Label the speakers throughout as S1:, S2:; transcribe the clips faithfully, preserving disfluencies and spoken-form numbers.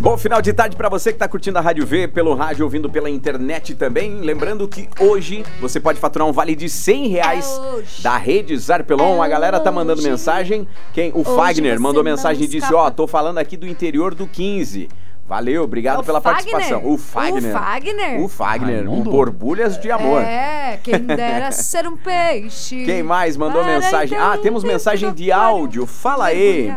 S1: Bom final de tarde pra você que tá curtindo a Rádio V, pelo rádio, ouvindo pela internet também. Lembrando que hoje você pode faturar um vale de cem reais
S2: é
S1: da Rede Zarpelon. É a galera tá mandando
S2: hoje.
S1: mensagem. Quem? O
S2: Hoje
S1: Fagner mandou
S2: você
S1: mensagem e
S2: não
S1: disse,
S2: escapa.
S1: ó, tô falando aqui do interior do quinze. Valeu, obrigado
S2: É o
S1: pela
S2: Fagner?
S1: participação. O Fagner.
S2: O Fagner?
S1: O Fagner, o
S3: Raimundo.
S1: Borbulhas de Amor.
S2: É, quem dera ser um peixe.
S1: Quem mais mandou
S2: Para
S1: mensagem?
S2: então
S1: Ah, temos mensagem de
S2: mergulhar.
S1: áudio. Fala aí.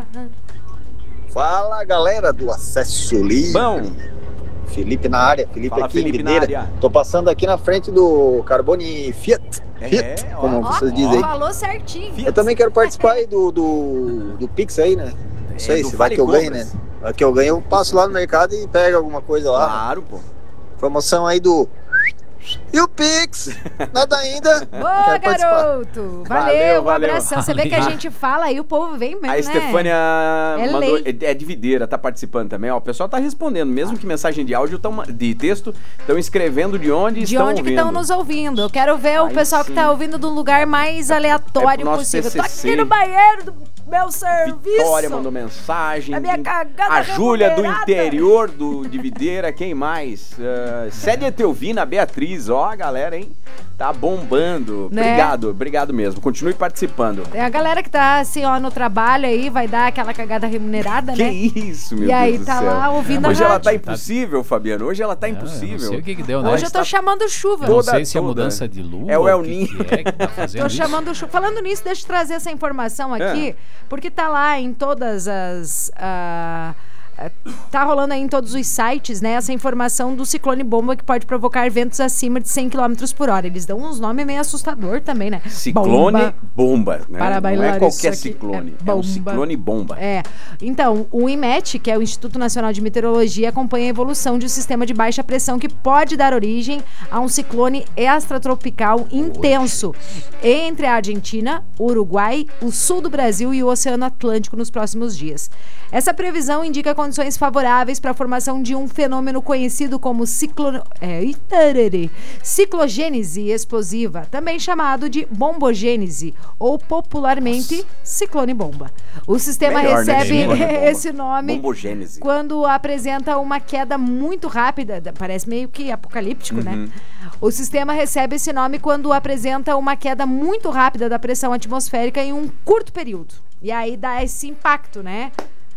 S4: Fala galera do Acesso Livre.
S1: Bom.
S4: Felipe na área, Felipe
S1: Fala,
S4: aqui
S1: Felipe
S4: em
S1: na
S4: Videira.
S1: área.
S4: Tô passando aqui na frente do Carbone Fiat,
S1: É,
S4: Fiat
S1: ó.
S4: como
S2: Ó,
S4: vocês dizem aí.
S2: falou certinho.
S4: Eu também quero participar aí do, do, do Pix aí, né? Não sei,
S1: É, do
S4: se vai
S1: Vale
S4: que eu ganho,
S1: Compras.
S4: né? Vai que eu ganho, eu passo lá no mercado e pego alguma coisa lá.
S1: Claro, pô.
S4: Promoção aí do... E o Pix? Nada ainda.
S2: Boa,
S4: Quero participar.
S2: garoto. Valeu,
S1: Valeu,
S2: um
S1: valeu.
S2: abração. Você vê que a
S3: Valeu.
S2: gente fala aí, o povo vem mesmo,
S1: A
S2: né?
S1: Estefânia
S2: É
S1: mandou,
S2: lei.
S1: é, é de Videira, tá participando também. Ó, o pessoal tá respondendo, mesmo que mensagem de áudio, tão, de texto, estão escrevendo de onde
S2: De
S1: estão
S2: onde que
S1: ouvindo.
S2: estão nos ouvindo? Eu quero ver o
S1: Aí
S2: pessoal que
S1: sim.
S2: tá ouvindo do lugar mais aleatório
S1: É pro nosso
S2: possível. Tô
S1: C C C.
S2: aqui no banheiro do meu serviço.
S1: Vitória mandou mensagem.
S2: A minha cagada
S1: A Júlia do
S2: remunerada.
S1: interior do, de Videira, quem mais? Uh, Célia Teuvina, a Beatriz, ó a galera, hein? Tá bombando.
S2: Né?
S1: Obrigado, obrigado mesmo. Continue participando.
S2: É a galera que tá assim, ó, no trabalho aí, vai dar aquela cagada remunerada,
S1: Que
S2: né?
S1: isso, meu
S2: E
S1: Deus
S2: aí
S1: do
S2: tá
S1: céu.
S2: lá ouvindo
S1: Hoje
S2: a
S1: ela
S2: rádio.
S1: tá impossível, Fabiano. Hoje ela tá
S3: Ah, eu
S1: impossível.
S3: não sei o que que deu, né?
S2: Hoje eu tô
S1: Está
S2: chamando chuva.
S3: Eu não
S1: toda-
S3: sei se é
S1: toda.
S3: mudança de lua
S1: É o
S3: ou
S1: El
S3: que
S1: Ninho.
S3: que é que tá fazendo
S2: Tô
S3: isso.
S2: chamando chuva. Falando nisso, deixa eu trazer essa informação aqui,
S1: É.
S2: porque tá lá em todas as. ah, ah, tá rolando aí em todos os sites, né? Essa informação do ciclone bomba que pode provocar ventos acima de cem quilômetros por hora. Eles dão uns nomes meio assustador também, né?
S1: Ciclone
S2: Bomba.
S1: bomba, né?
S2: Para
S1: Não
S2: bailar
S1: é qualquer
S2: isso aqui,
S1: ciclone,
S2: é
S1: é, um
S2: bomba.
S1: ciclone bomba.
S2: É. Então, o IMET, que é o Instituto Nacional de Meteorologia, acompanha a evolução de um sistema de baixa pressão que pode dar origem a um ciclone extratropical intenso entre a Argentina, o Uruguai, o sul do Brasil e o Oceano Atlântico nos próximos dias. Essa previsão indica condições favoráveis para a formação de um fenômeno conhecido como ciclo... é, itararê, ciclogênese explosiva, também chamado de bombogênese ou popularmente ciclone bomba. O sistema
S1: Melhor, né?
S2: recebe
S1: Ciclone bomba.
S2: esse nome
S1: Bombogênese.
S2: quando apresenta uma queda muito rápida, da- parece meio que apocalíptico, né? O sistema recebe esse nome quando apresenta uma queda muito rápida da pressão atmosférica em um curto período. E aí dá esse impacto, né?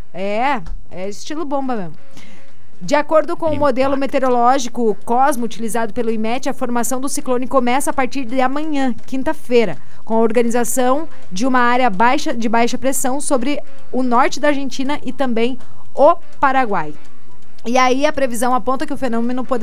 S2: É, é estilo bomba mesmo. De acordo com o modelo meteorológico Cosmo utilizado pelo IMET, a formação do ciclone começa a partir de amanhã, quinta-feira, com a organização de uma área baixa, de baixa pressão sobre o norte da Argentina e também o Paraguai. E aí a previsão aponta que o fenômeno poderá